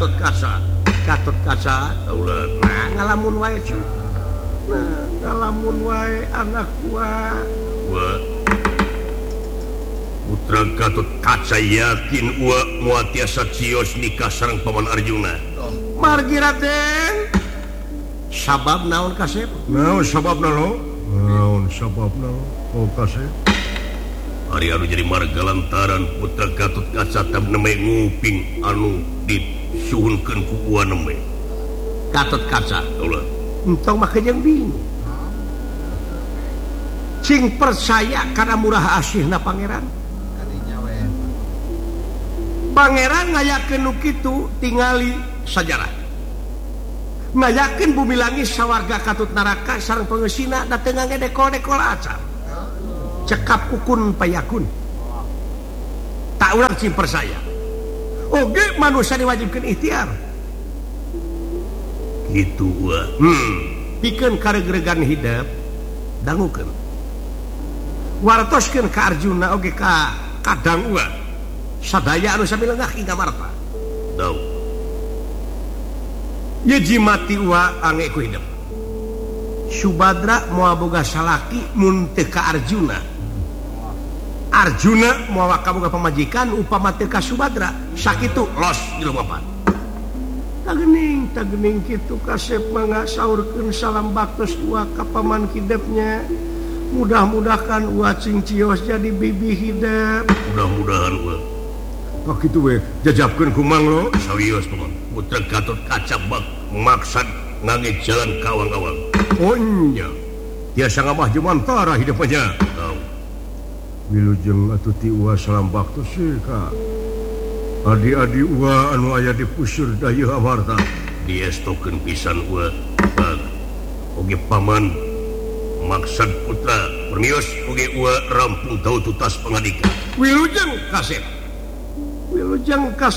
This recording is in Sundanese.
Gatot kaca ngalamun wae ngalamun wae anak gua putra Gatot kaca yakin moal tiasa cios nikah sareng Paman Arjuna. Margi Raden. Sabab naon Kasep? Naon sababna lo? Naon sababna lo? Oh Kasep. Ari anu jadi marga lantaran putra Gatot kaca teu neme nguping anu disuhunkeun ku ua neme. Gatot kaca. Ulah. Entong mah kejeung bingung. Cing percaya karena murah asihna pangeran. Pangeran ngayakeun nu kitu tingali sajarah. Ngayakeun bumi langit sawarga Katut Naraka sareng pengeusina da teu ngedekol-dekol acan. Cekap ukun payakun. Tak urang cing percaya. Oge manusia diwajibkeun ikhtiar. Gitu wah. Pikeun karegregan hidup dangukeun. Wartoskeun ka Arjuna oge ka kadang ulah. Sadaya anu sami leungah ing Ngamarta. Tau. Ye jimati ulah ange ku hidup. Subadra moal boga salaki mun teu ka Arjuna. Arjuna moal kaboga pamajikan upama teu ka Subadra, sakitu los di lumpat. Tagening kitu Kasep mangga saurkeun salam baktos ulah ka paman kidepnya. Mudah-mudahan ulah cing cios jadi bibi hidup. Mudah-mudahan ulah. Oh kitu we, jajabkeun ku Mang lo. Sawios paman. Putra Gatot kaca maksad ngangge jalan ka awang-awang. Oh nya. Tiasa ngamah jemantara hidupnya. Tahu. Wilujeng atuh ti ulah salam baktos ka. Adi-adi ulah anu aya di puseur dayeuh Amarta. Diestokeun pisan ulah. Oge paman maksad putra permios oge ulah rampung tahu tutas pangadika. Wilujeng Kasep.